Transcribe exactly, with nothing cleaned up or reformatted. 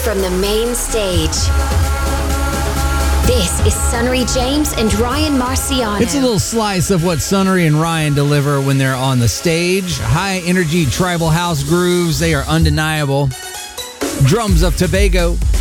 from the main stage. This is Sunnery James and Ryan Marciano. It's a little slice of what Sunnery and Ryan deliver when they're on the stage. High-energy tribal house grooves, they are undeniable. Drums of Tobago.